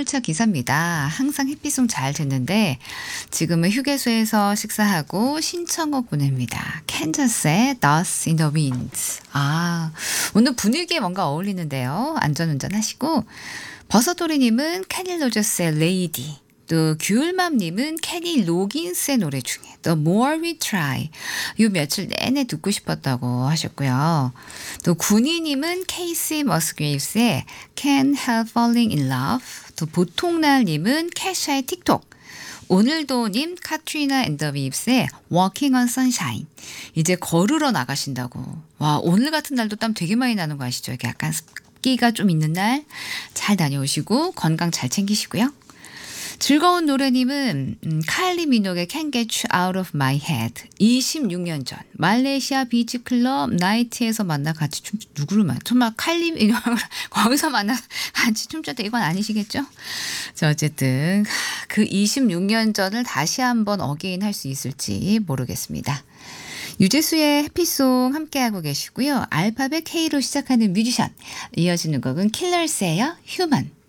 열차 기사입니다. 항상 햇빛송 잘 듣는데 지금은 휴게소에서 식사하고 신청곡 보냅니다. 캔자스의 Dust in the Wind. 아, 오늘 분위기에 뭔가 어울리는데요. 안전운전 하시고 버섯도리님은 캐닐 로저스의 레이디, 또 귤맘님은 캐니 로긴스의 노래 중에 The More We Try 요 며칠 내내 듣고 싶었다고 하셨고요. 또 군희님은 케이시 머스그레이브스의 Can't Help Falling in Love, 또 보통날님은 캐샤의 틱톡, 오늘도님 카트리나 앤 더 빕스의 Walking on Sunshine. 이제 걸으러 나가신다고. 와, 오늘 같은 날도 땀 되게 많이 나는 거 아시죠? 이게 약간 습기가 좀 있는 날 잘 다녀오시고 건강 잘 챙기시고요. 즐거운 노래님은 카일리 미녹의 Can't Get You Out of My Head. 26년 전 말레이시아 비치클럽 나이트에서 만나 같이 누구를 만나? 정말 카일리 미녹 거기서 만나 같이 춤췄다. 이건 아니시겠죠? 자, 어쨌든 그 26년 전을 다시 한번 어게인 할 수 있을지 모르겠습니다. 유재수의 해피송 함께하고 계시고요. 알파벳 K로 시작하는 뮤지션. 이어지는 곡은 킬러스예요. 휴먼.